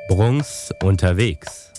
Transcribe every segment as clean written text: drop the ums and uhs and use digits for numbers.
Brunks unterwegs.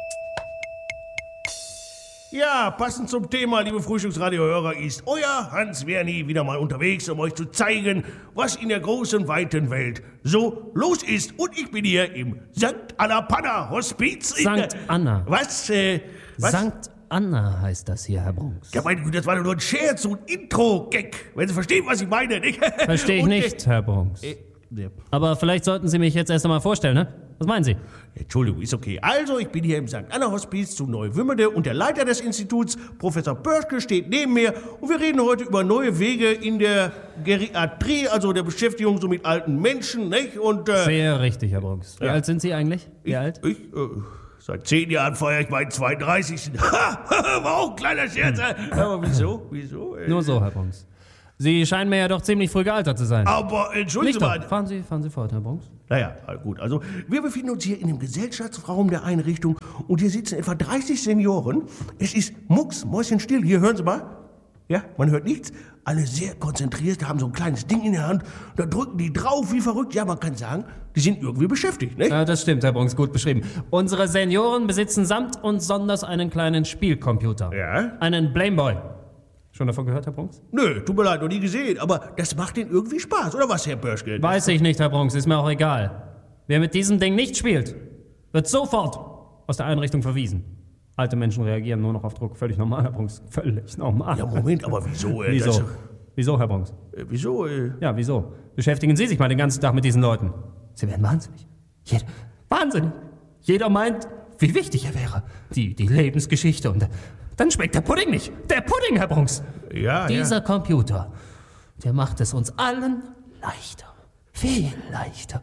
Ja, passend zum Thema, liebe Frühstücksradio-Hörer, ist euer Hans Werni wieder mal unterwegs, um euch zu zeigen, was in der großen, weiten Welt so los ist. Und ich bin hier im St. Anna Panna Hospiz. St. Anna. Was? St. Anna heißt das hier, Herr Brunks. Ja, meine Güte, das war doch nur ein Scherz, so ein Intro-Gag. Wenn Sie verstehen, was ich meine, nicht? Verstehe ich nicht, Herr Brunks. Aber vielleicht sollten Sie mich jetzt erst einmal vorstellen, ne? Was meinen Sie? Entschuldigung, ist okay. Also, ich bin hier im St. Anna Hospiz zu Neuwümmede und der Leiter des Instituts, Professor Börschke, steht neben mir und wir reden heute über neue Wege in der Geriatrie, also der Beschäftigung so mit alten Menschen, nicht? Und, Sehr richtig, Herr Brunks. Wie alt sind Sie eigentlich? Wie alt? Seit 10 Jahren feiere ich meinen 32. War auch ein kleiner Scherz. Aber wieso? Nur so, Herr Brunks. Sie scheinen mir ja doch ziemlich früh gealtert zu sein. Aber entschuldigen Sie mal. Fahren Sie fort, Herr Brunks. Naja, gut. Also, wir befinden uns hier in dem Gesellschaftsraum der Einrichtung und hier sitzen etwa 30 Senioren. Es ist mucksmäuschenstill. Hier, hören Sie mal. Ja, man hört nichts. Alle sehr konzentriert, haben so ein kleines Ding in der Hand. Da drücken die drauf wie verrückt. Ja, man kann sagen, die sind irgendwie beschäftigt, ne? Ja, das stimmt, Herr Brunks, gut beschrieben. Unsere Senioren besitzen samt und sonders einen kleinen Spielcomputer. Ja? Einen Blameboy. Schon davon gehört, Herr Brunks? Nö, tut mir leid, noch nie gesehen. Aber das macht denen irgendwie Spaß, oder was, Herr Börschke? Weiß ich nicht, Herr Brunks, ist mir auch egal. Wer mit diesem Ding nicht spielt, wird sofort aus der Einrichtung verwiesen. Alte Menschen reagieren nur noch auf Druck. Völlig normal, Herr Brunks. Völlig normal. Ja, Moment, aber wieso? Wieso? Wieso, Herr Brunks? Wieso? Ja, wieso? Beschäftigen Sie sich mal den ganzen Tag mit diesen Leuten. Sie werden wahnsinnig. Wahnsinnig. Jeder meint, wie wichtig er wäre. Die Lebensgeschichte. Und dann schmeckt der Pudding nicht. Der Pudding, Herr Brunks. Ja, Dieser Computer, der macht es uns allen leichter. Viel leichter.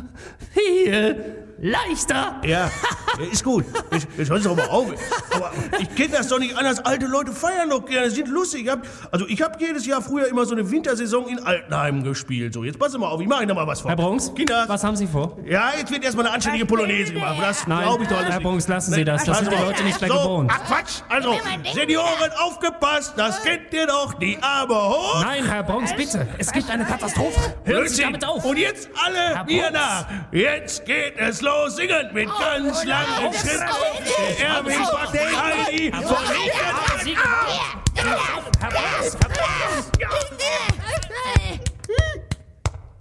Viel leichter. Ja, ist gut. Jetzt hören Sie doch mal auf. Aber ich kenne das doch nicht anders. Alte Leute feiern doch gerne, sind lustig. Ich hab jedes Jahr früher immer so eine Wintersaison in Altenheimen gespielt. So, jetzt passen Sie mal auf, ich mache Ihnen da mal was vor. Herr Brunks, Kinder, was haben Sie vor? Ja, jetzt wird erstmal eine anständige Polonaise gemacht. Das glaube ich doch alles Herr nicht. Brunks, lassen Sie das. Das sind die Leute nicht mehr gewohnt. Ach Quatsch. Also, Senioren, aufgepasst. Das kennt ihr doch, die Arme hoch. Nein, Herr Brunks, bitte. Es gibt eine Katastrophe. Hören Sie damit auf. Und jetzt alle mir nach. Jetzt geht es los, singend mit ganz langen Schritten. Der Erwin packt Heidi von hinten. Herr Brunks,